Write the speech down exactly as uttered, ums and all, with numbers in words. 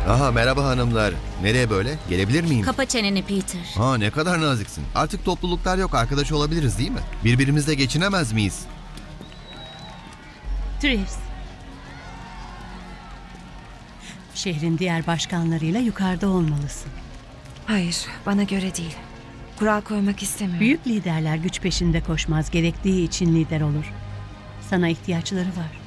Aha, merhaba hanımlar. Nereye böyle? Gelebilir miyim? Kapa çeneni Peter. Ha, ne kadar naziksin. Artık topluluklar yok, arkadaş olabiliriz değil mi? Birbirimizle geçinemez miyiz? Tris. Şehrin diğer başkanlarıyla yukarıda olmalısın. Hayır, bana göre değil. Kural koymak istemiyorum. Büyük liderler güç peşinde koşmaz, gerektiği için lider olur. Sana ihtiyaçları var.